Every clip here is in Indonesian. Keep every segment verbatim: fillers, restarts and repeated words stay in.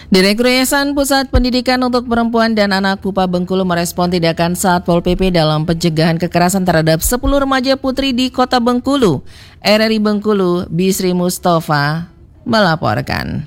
Direktur Yayasan Pusat Pendidikan untuk Perempuan dan Anak Pupa Bengkulu merespon tindakan Satpol P P dalam pencegahan kekerasan terhadap sepuluh remaja putri di Kota Bengkulu. R R I Bengkulu, Bisri Mustafa melaporkan.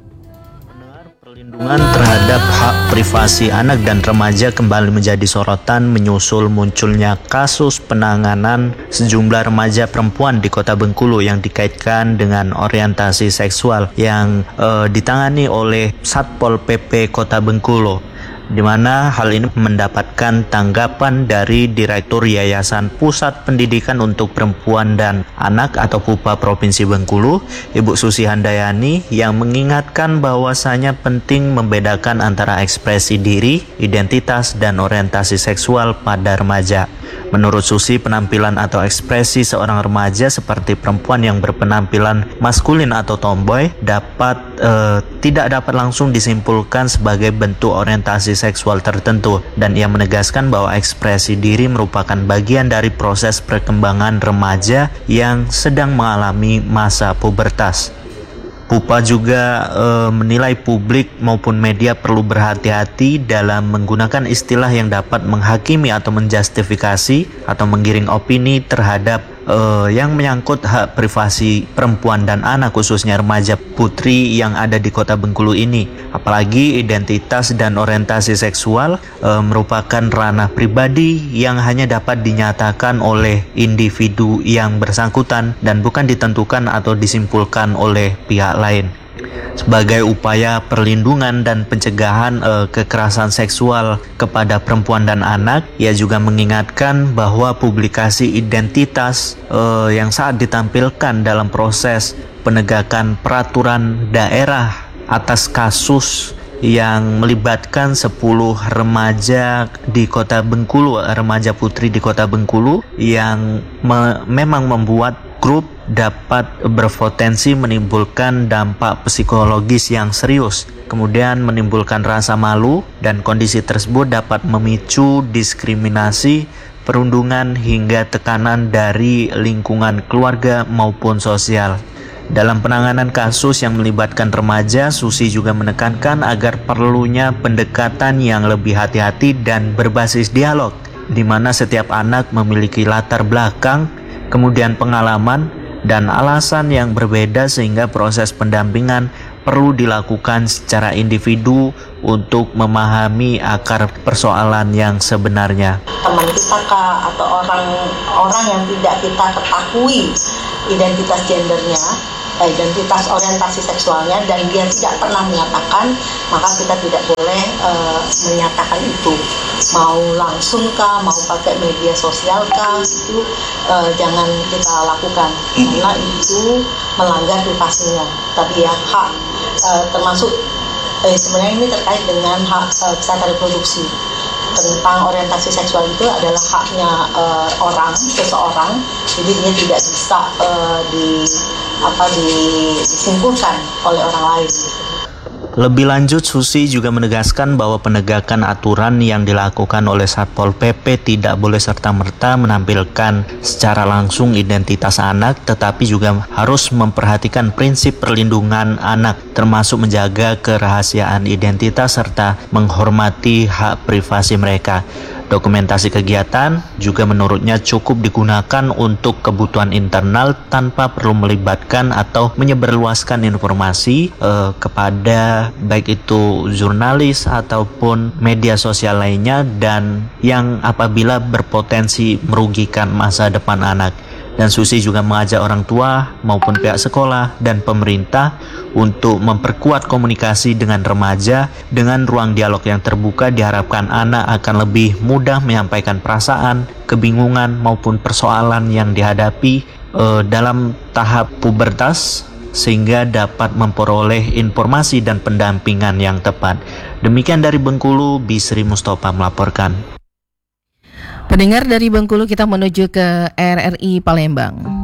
Perlindungan terhadap hak privasi anak dan remaja kembali menjadi sorotan menyusul munculnya kasus penanganan sejumlah remaja perempuan di Kota Bengkulu yang dikaitkan dengan orientasi seksual yang eh, ditangani oleh Satpol P P Kota Bengkulu, di mana hal ini mendapatkan tanggapan dari Direktur Yayasan Pusat Pendidikan untuk Perempuan dan Anak atau PUPA Provinsi Bengkulu, Ibu Susi Handayani, yang mengingatkan bahwasanya penting membedakan antara ekspresi diri, identitas, dan orientasi seksual pada remaja. Menurut Susi, penampilan atau ekspresi seorang remaja seperti perempuan yang berpenampilan maskulin atau tomboy dapat eh, tidak dapat langsung disimpulkan sebagai bentuk orientasi seksual tertentu, dan ia menegaskan bahwa ekspresi diri merupakan bagian dari proses perkembangan remaja yang sedang mengalami masa pubertas. PUPA juga e, menilai publik maupun media perlu berhati-hati dalam menggunakan istilah yang dapat menghakimi atau menjustifikasi atau menggiring opini terhadap e, yang menyangkut hak privasi perempuan dan anak, khususnya remaja putri yang ada di Kota Bengkulu ini. Apalagi identitas dan orientasi seksual e, merupakan ranah pribadi yang hanya dapat dinyatakan oleh individu yang bersangkutan dan bukan ditentukan atau disimpulkan oleh pihak lain. Sebagai upaya perlindungan dan pencegahan e, kekerasan seksual kepada perempuan dan anak, ia juga mengingatkan bahwa publikasi identitas e, yang saat ditampilkan dalam proses penegakan peraturan daerah atas kasus yang melibatkan sepuluh remaja di Kota Bengkulu, remaja putri di Kota Bengkulu yang me- memang membuat grup dapat berpotensi menimbulkan dampak psikologis yang serius, kemudian menimbulkan rasa malu, dan kondisi tersebut dapat memicu diskriminasi, perundungan, hingga tekanan dari lingkungan keluarga maupun sosial. Dalam penanganan kasus yang melibatkan remaja, Susi juga menekankan agar perlunya pendekatan yang lebih hati-hati dan berbasis dialog, di mana setiap anak memiliki latar belakang, kemudian pengalaman, dan alasan yang berbeda, sehingga proses pendampingan perlu dilakukan secara individu untuk memahami akar persoalan yang sebenarnya. Teman kita kah, atau orang orang yang tidak kita ketahui identitas gendernya, identitas orientasi seksualnya, dan dia tidak pernah menyatakan, maka kita tidak boleh uh, menyatakan itu. Mau langsung kah, mau pakai media sosial kah, itu uh, jangan kita lakukan, karena itu melanggar privasinya. Tapi ya hak, uh, termasuk eh, sebenarnya ini terkait dengan hak uh, kesehatan reproduksi. Tentang orientasi seksual itu adalah haknya uh, orang, seseorang, jadi dia tidak bisa uh, di apa disimpulkan oleh orang lain. Lebih lanjut, Susi juga menegaskan bahwa penegakan aturan yang dilakukan oleh Satpol P P tidak boleh serta-merta menampilkan secara langsung identitas anak, tetapi juga harus memperhatikan prinsip perlindungan anak, termasuk menjaga kerahasiaan identitas serta menghormati hak privasi mereka. Dokumentasi kegiatan juga menurutnya cukup digunakan untuk kebutuhan internal tanpa perlu melibatkan atau menyebarluaskan informasi eh, kepada baik itu jurnalis ataupun media sosial lainnya, dan yang apabila berpotensi merugikan masa depan anak. Dan Susi juga mengajak orang tua maupun pihak sekolah dan pemerintah untuk memperkuat komunikasi dengan remaja. Dengan ruang dialog yang terbuka, diharapkan anak akan lebih mudah menyampaikan perasaan, kebingungan maupun persoalan yang dihadapi eh, dalam tahap pubertas, sehingga dapat memperoleh informasi dan pendampingan yang tepat. Demikian dari Bengkulu, Bisri Mustafa melaporkan. Pendengar, dari Bengkulu kita menuju ke R R I Palembang.